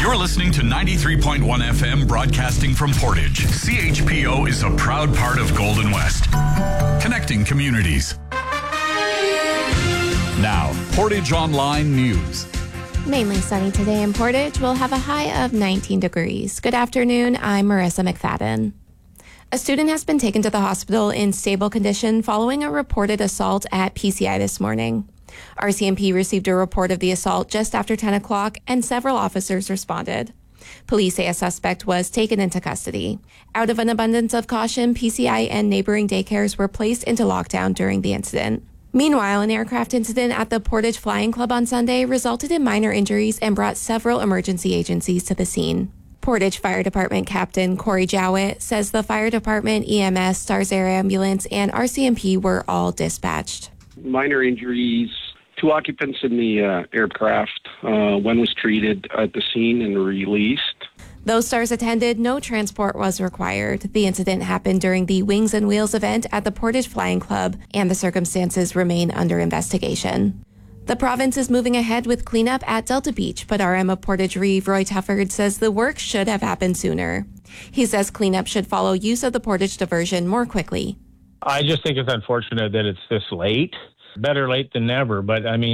You're listening to 93.1 FM broadcasting from Portage. CHPO is a proud part of Golden West, connecting communities. Now, Portage Online News. Mainly sunny today in Portage. We'll have a high of 19 degrees. Good afternoon. I'm Marissa McFadden. A student has been taken to the hospital in stable condition following a reported assault at PCI this morning. RCMP received a report of the assault just after 10 o'clock and several officers responded. Police say a suspect was taken into custody. Out of an abundance of caution, PCI and neighboring daycares were placed into lockdown during the incident. Meanwhile, an aircraft incident at the Portage Flying Club on Sunday resulted in minor injuries and brought several emergency agencies to the scene. Portage Fire Department Captain Corey Jowett says the fire department, EMS, Stars Air Ambulance, and RCMP were all dispatched. Minor injuries, 2 occupants in the aircraft. One was treated at the scene and released. Though Stars attended, no transport was required. The incident happened during the Wings and Wheels event at the Portage Flying Club, and the circumstances remain under investigation. The province is moving ahead with cleanup at Delta Beach, but RM of Portage Reeve, Roy Tufford, says the work should have happened sooner. He says cleanup should follow use of the Portage diversion more quickly. I just think it's unfortunate that it's this late. Better late than never, but I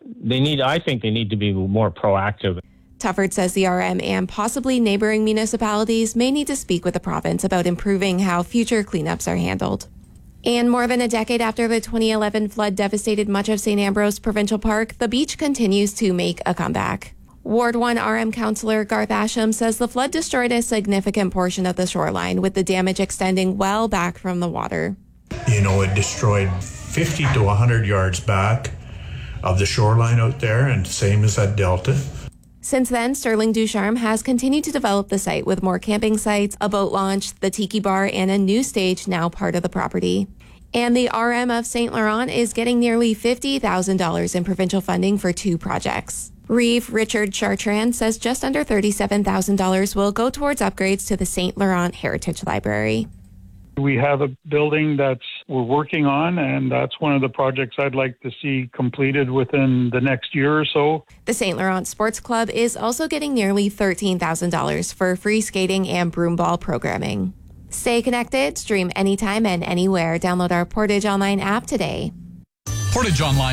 think they need to be more proactive. Tufford says the RM and possibly neighboring municipalities may need to speak with the province about improving how future cleanups are handled. And more than a decade after the 2011 flood devastated much of St. Ambrose Provincial Park, the beach continues to make a comeback. Ward 1 RM Councillor Garth Asham says the flood destroyed a significant portion of the shoreline, with the damage extending well back from the water. It destroyed 50 to 100 yards back of the shoreline out there, and same as at Delta. Since then, Sterling Ducharme has continued to develop the site with more camping sites, a boat launch, the Tiki Bar, and a new stage now part of the property. And the RM of St. Laurent is getting nearly $50,000 in provincial funding for 2 projects. Reeve Richard Chartrand says just under $37,000 will go towards upgrades to the St. Laurent Heritage Library. We have a building we're working on, and that's one of the projects I'd like to see completed within the next year or so. The St. Laurent Sports Club is also getting nearly $13,000 for free skating and broomball programming. Stay connected, stream anytime and anywhere. Download our Portage Online app today. Portage Online